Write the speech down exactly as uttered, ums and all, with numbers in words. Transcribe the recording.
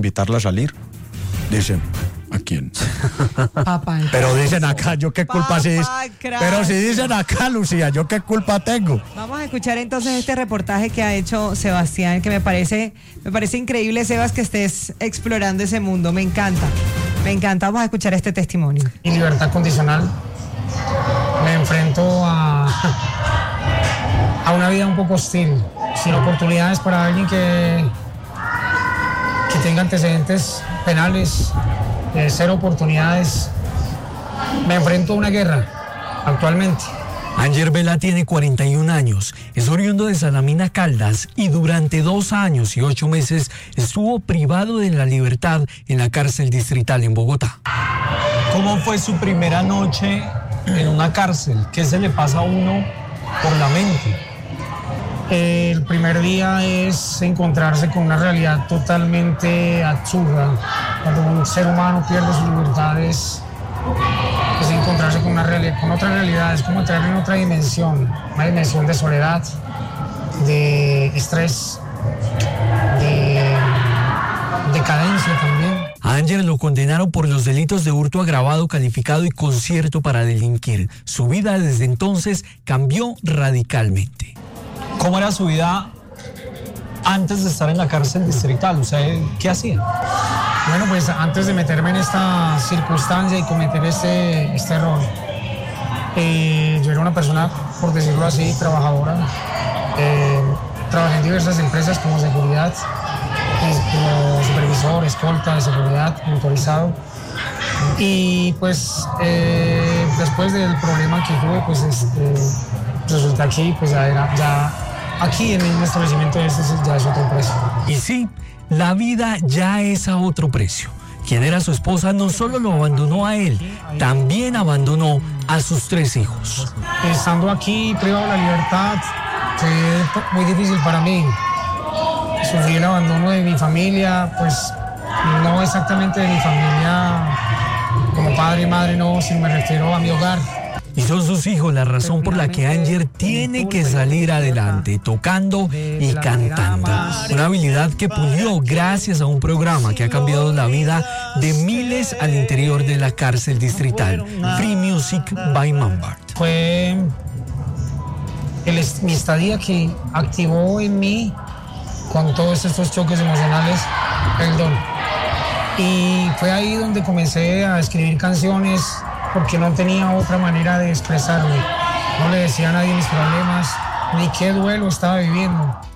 invitarla a salir. Dicen, ¿a quién? Papá, Pero dicen acá, ¿yo qué culpa si Pero si dicen acá, Lucía, ¿yo qué culpa tengo? Vamos a escuchar entonces este reportaje que ha hecho Sebastián, que me parece, me parece increíble, Sebas, que estés explorando ese mundo. Me encanta, me encanta. Vamos a escuchar este testimonio. Y libertad condicional. Me enfrento a, a una vida un poco hostil, sin oportunidades para alguien que, que tenga antecedentes penales, eh, cero oportunidades. Me enfrento a una guerra actualmente. Anger Vela tiene cuarenta y un años, es oriundo de Salamina Caldas y durante dos años y ocho meses estuvo privado de la libertad en la cárcel distrital en Bogotá. ¿Cómo fue su primera noche en una cárcel? ¿Qué se le pasa a uno por la mente? El primer día es encontrarse con una realidad totalmente absurda. Cuando un ser humano pierde sus libertades, es encontrarse con, una realidad, con otra realidad, es como entrar en otra dimensión, una dimensión de soledad, de estrés, de decadencia también. A Anger lo condenaron por los delitos de hurto agravado calificado y concierto para delinquir. Su vida desde entonces cambió radicalmente. ¿Cómo era su vida antes de estar en la cárcel distrital? O sea, ¿qué hacía? Bueno, pues antes de meterme en esta circunstancia y cometer este, este error, eh, yo era una persona, por decirlo así, trabajadora. Eh, trabajé en diversas empresas como seguridad, como supervisor, escolta de seguridad, motorizado. Y pues eh, después del problema que tuve, pues este, resulta aquí, pues ya era, ya aquí en el establecimiento este ya es otro precio. Y sí, la vida ya es a otro precio. Quien era su esposa no solo lo abandonó a él, también abandonó a sus tres hijos. Estando aquí privado de la libertad, fue muy difícil para mí. Sufrí el abandono de mi familia, pues no exactamente de mi familia como padre y madre, no, sino me refiero a mi hogar. Y son sus hijos la razón por la que Anger tiene que salir adelante, tocando y cantando. Una habilidad que pulió gracias a un programa que ha cambiado la vida de miles al interior de la cárcel distrital, Free Music by Mambart. Fue el, mi estadía que activó en mí, con todos estos choques emocionales, el don. Y fue ahí donde comencé a escribir canciones, porque no tenía otra manera de expresarme. No le decía a nadie mis problemas, ni qué duelo estaba viviendo.